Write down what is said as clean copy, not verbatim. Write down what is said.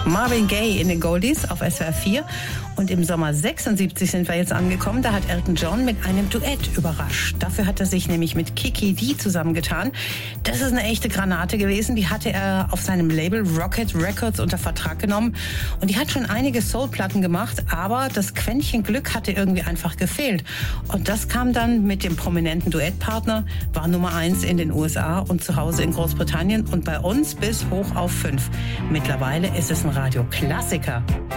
Marvin Gaye in den Goldies auf SWR 4. Und im Sommer 76 sind wir jetzt angekommen. Da hat Elton John mit einem Duett überrascht. Dafür hat er sich nämlich mit Kiki Dee zusammengetan. Das ist eine echte Granate gewesen. Die hatte er auf seinem Label Rocket Records unter Vertrag genommen. Und die hat schon einige Soul-Platten gemacht, aber das Quäntchen Glück hatte irgendwie einfach gefehlt. Und das kam dann mit dem prominenten Duettpartner, war Nummer 1 in den USA und zu Hause in Großbritannien und bei uns bis hoch auf 5. Mittlerweile ist es ein Radioklassiker.